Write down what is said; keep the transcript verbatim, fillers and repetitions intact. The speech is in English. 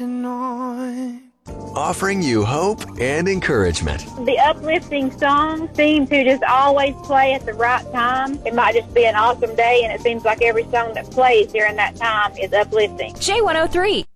Offering you hope and encouragement. The uplifting songs seem to just always play at the right time. It might just be an awesome day, and it seems like every song that plays during that time is uplifting. J one oh three.